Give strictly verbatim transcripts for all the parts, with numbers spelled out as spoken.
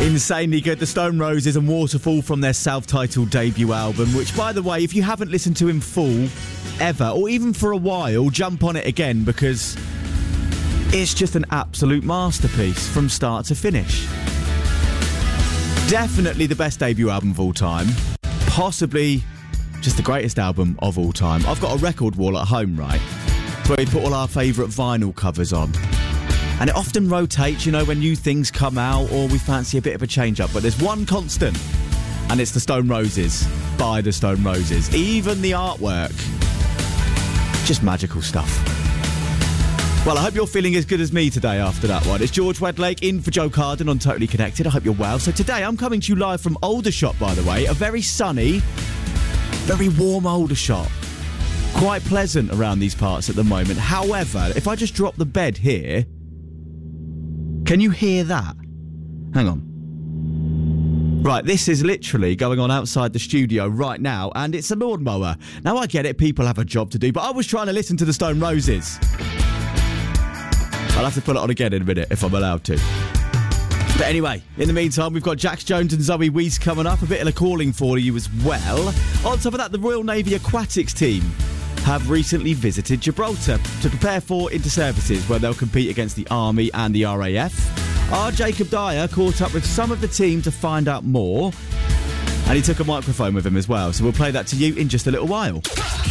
Insanely good. The Stone Roses and Waterfall from their self-titled debut album, which, by the way, if you haven't listened to in full ever, or even for a while, jump on it again, because it's just an absolute masterpiece from start to finish. Definitely the best debut album of all time. Possibly just the greatest album of all time. I've got a record wall at home, right, where we put all our favourite vinyl covers on. And it often rotates, you know, when new things come out or we fancy a bit of a change-up. But there's one constant, and it's the Stone Roses by the Stone Roses. Even the artwork. Just magical stuff. Well, I hope you're feeling as good as me today after that one. It's George Wedlake in for Joe Carden on Totally Connected. I hope you're well. So today I'm coming to you live from Aldershot, by the way. A very sunny, very warm Aldershot. Quite pleasant around these parts at the moment. However, if I just drop the bed here... Can you hear that? Hang on. Right, this is literally going on outside the studio right now, and it's a lawnmower. Now, I get it, people have a job to do, but I was trying to listen to the Stone Roses. I'll have to put it on again in a minute, if I'm allowed to. But anyway, in the meantime, we've got Jax Jones and Zoe Wees coming up, a bit of a calling for you as well. On top of that, the Royal Navy Aquatics team have recently visited Gibraltar to prepare for inter-services where they'll compete against the Army and the R A F. Our Jacob Dyer caught up with some of the team to find out more, and he took a microphone with him as well, so we'll play that to you in just a little while.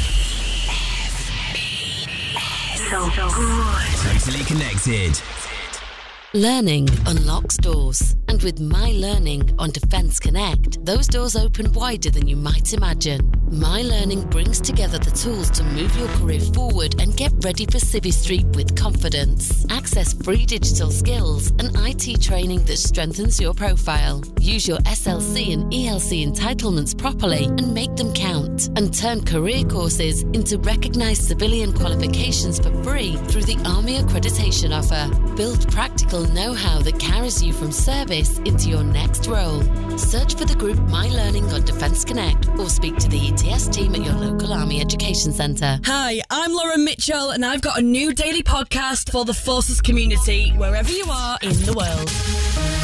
So good. Totally Connected. Learning unlocks doors. And with My Learning on Defence Connect, those doors open wider than you might imagine. My Learning brings together the tools to move your career forward and get ready for Civvy Street with confidence. Access free digital skills and I T training that strengthens your profile. Use your S L C and E L C entitlements properly and make them count. And turn career courses into recognised civilian qualifications for free through the Army Accreditation Offer. Build practical know-how that carries you from service into your next role. Search for the group My Learning on Defence Connect or speak to the E T S team at your local Army Education Centre. Hi, I'm Lauren Mitchell and I've got a new daily podcast for the Forces community, wherever you are in the world.